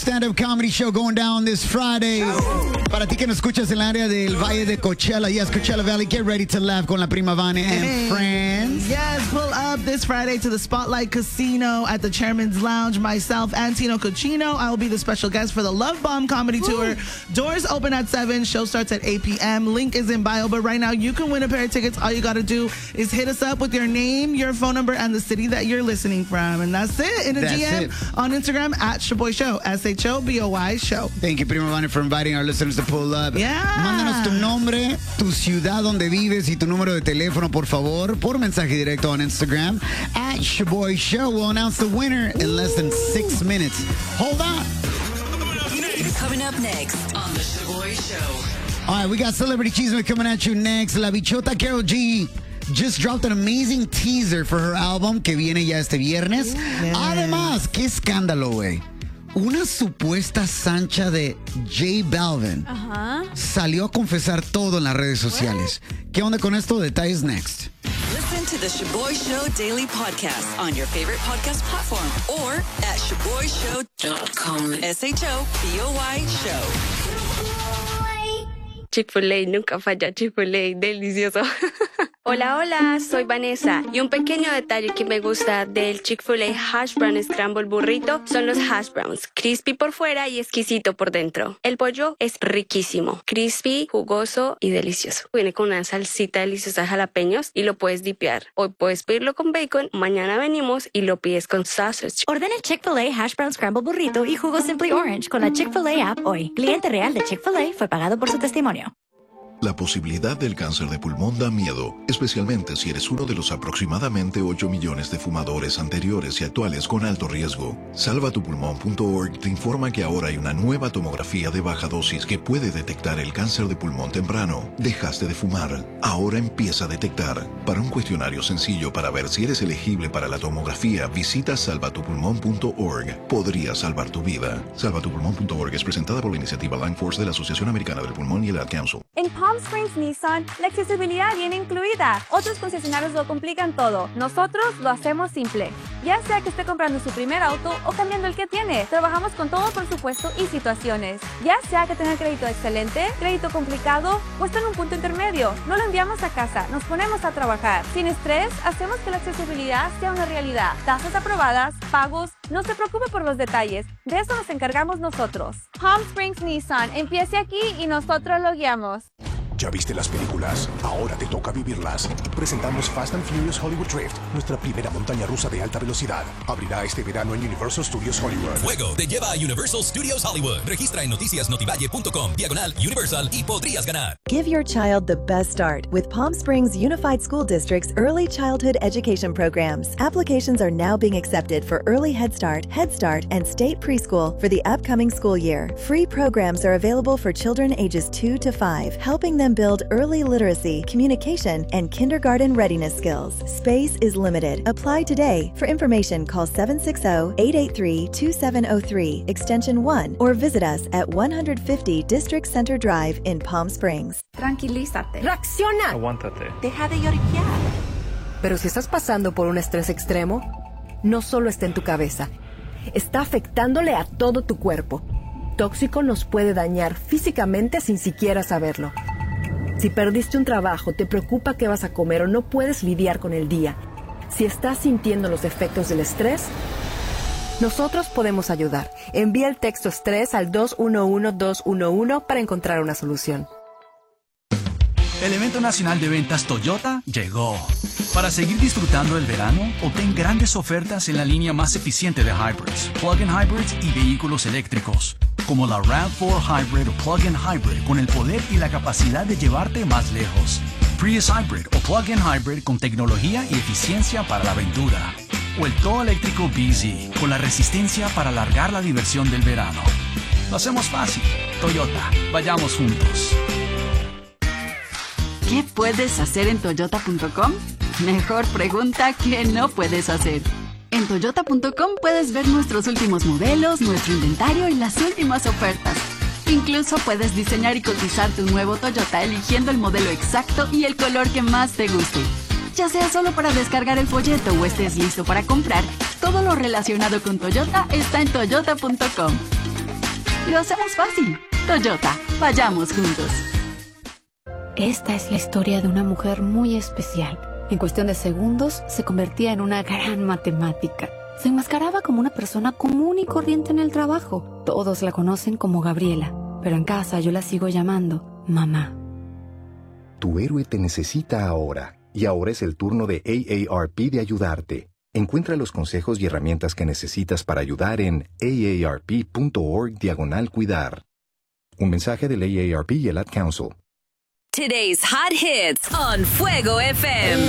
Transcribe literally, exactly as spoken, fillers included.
Stand-up comedy show going down this Friday. Para ti que nos escuchas en el área del Valle de Coachella, yes, Coachella Valley, get ready to laugh con la prima Vane and Hey. friends. Yes, pull up this Friday to the Spotlight Casino at the Chairman's Lounge. Myself and Tino Cochino. I will be the special guest for the Love Bomb Comedy Woo. Tour. Doors open at seven. Show starts at eight p.m. Link is in bio. But right now, you can win a pair of tickets. All you got to do is hit us up with your name, your phone number, and the city that you're listening from. And that's it. In a That's D M it. on Instagram at Shaboy Show. S H O B O Y Show. Thank you, prima Vane, for inviting our listeners to pull up. Yeah. Mándanos tu nombre, tu ciudad donde vives y tu número de teléfono, por favor, por mensaje directo on Instagram at Shaboy Show. We'll announce the winner in less than six minutes. Hold on. Coming up next on the Shaboy Show. All right, we got Celebrity Chisme coming at you next. La Bichota Karol G just dropped an amazing teaser for her album que viene ya este viernes. Yeah. Además, qué escándalo, güey. Una supuesta Sancha de J Balvin Ajá. salió a confesar todo en las redes sociales. ¿Qué onda con esto? Detalles next. Listen to the Shaboy Show daily podcast on your favorite podcast platform or at shaboy show dot com. S H O B O Y Show. Chick-fil-A, nunca falla Chick-fil-A, delicioso. Hola, hola, soy Vanessa y un pequeño detalle que me gusta del Chick-fil-A Hash Brown Scramble Burrito son los hash browns, crispy por fuera y exquisito por dentro. El pollo es riquísimo, crispy, jugoso y delicioso. Viene con una salsita deliciosa de jalapeños y lo puedes dipear. Hoy puedes pedirlo con bacon, mañana venimos y lo pides con sausage. Ordena el Chick-fil-A Hash Brown Scramble Burrito y jugo Simply Orange con la Chick-fil-A app hoy. Cliente real de Chick-fil-A fue pagado por su testimonio. La posibilidad del cáncer de pulmón da miedo, especialmente si eres uno de los aproximadamente ocho millones de fumadores anteriores y actuales con alto riesgo. salva tu pulmón punto org te informa que ahora hay una nueva tomografía de baja dosis que puede detectar el cáncer de pulmón temprano. Dejaste de fumar, ahora empieza a detectar. Para un cuestionario sencillo para ver si eres elegible para la tomografía, visita salva tu pulmón punto org. Podría salvar tu vida. salva tu pulmón punto org es presentada por la iniciativa Lung Force de la Asociación Americana del Pulmón y el Ad Council. En Palm Springs Nissan, la accesibilidad viene incluida. Otros concesionarios lo complican todo. Nosotros lo hacemos simple. Ya sea que esté comprando su primer auto o cambiando el que tiene, trabajamos con todo presupuesto y situaciones. Ya sea que tenga crédito excelente, crédito complicado o esté en un punto intermedio, no lo enviamos a casa, nos ponemos a trabajar. Sin estrés, hacemos que la accesibilidad sea una realidad. Tasas aprobadas, pagos, no se preocupe por los detalles. De eso nos encargamos nosotros. Palm Springs Nissan, empiece aquí y nosotros lo guiamos. ¿Ya viste las películas? Ahora te toca vivirlas. Presentamos Fast and Furious Hollywood Drift, nuestra primera montaña rusa de alta velocidad. Abrirá este verano en Universal Studios Hollywood. Fuego te lleva a Universal Studios Hollywood. Registra en noticias notivalle punto com, diagonal Universal y podrías ganar. Give your child the best start with Palm Springs Unified School District's early childhood education programs. Applications are now being accepted for Early Head Start, Head Start, and State Preschool for the upcoming school year. Free programs are available for children ages two to five, helping them build early literacy, communication, and kindergarten readiness skills. Space is limited. Apply today. For information, call seven six zero, eight eight three, two seven zero three, extension one, or visit us at one fifty District Center Drive in Palm Springs. Tranquilízate. Reacciona. Aguántate. Deja de lloriquear. Pero si estás pasando por un estrés extremo, no solo está en tu cabeza, está afectándole a todo tu cuerpo. Tóxico nos puede dañar físicamente sin siquiera saberlo. Si perdiste un trabajo, te preocupa qué vas a comer o no puedes lidiar con el día. Si estás sintiendo los efectos del estrés, nosotros podemos ayudar. Envía el texto estrés al dos uno uno dos uno uno para encontrar una solución. El evento nacional de ventas Toyota llegó. Para seguir disfrutando el verano, obtén grandes ofertas en la línea más eficiente de hybrids, plug-in hybrids y vehículos eléctricos, como la RAV cuatro Hybrid o Plug-in Hybrid con el poder y la capacidad de llevarte más lejos. Prius Hybrid o Plug-in Hybrid con tecnología y eficiencia para la aventura. O el todo eléctrico B Z con la resistencia para alargar la diversión del verano. Lo hacemos fácil. Toyota, vayamos juntos. ¿Qué puedes hacer en toyota punto com? Mejor pregunta ¿qué no puedes hacer? En toyota punto com puedes ver nuestros últimos modelos, nuestro inventario y las últimas ofertas. Incluso puedes diseñar y cotizar tu nuevo Toyota eligiendo el modelo exacto y el color que más te guste. Ya sea solo para descargar el folleto o estés listo para comprar, todo lo relacionado con Toyota está en toyota punto com. Lo hacemos fácil. Toyota, vayamos juntos. Esta es la historia de una mujer muy especial. En cuestión de segundos, se convertía en una gran matemática. Se enmascaraba como una persona común y corriente en el trabajo. Todos la conocen como Gabriela, pero en casa yo la sigo llamando mamá. Tu héroe te necesita ahora, y ahora es el turno de A A R P de ayudarte. Encuentra los consejos y herramientas que necesitas para ayudar en aarp.org diagonal cuidar. Un mensaje del A A R P y el Ad Council. Today's hot hits on Fuego F M.